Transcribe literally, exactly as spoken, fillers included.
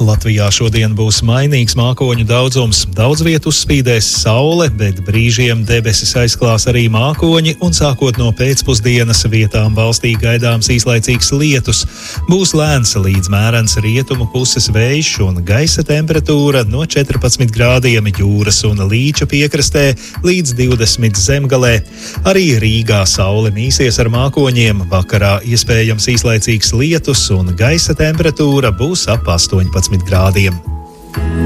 Latvijā šodien būs mainīgs mākoņu daudzums. Daudz vietu uzspīdēs saule, bet brīžiem debesis aizklās arī mākoņi, un sākot no pēcpusdienas vietām valstī gaidāms īslaicīgs lietus. Būs lēns līdz mērens rietumu puses vējš un gaisa temperatūra no četrpadsmit grādiem jūras un Līča piekrastē līdz divdesmit zemgalē. Arī Rīgā saule mīsies ar mākoņiem, vakarā iespējams īslaicīgs lietus un gaisa temperatūra būs ap astoņpadsmit grādiem.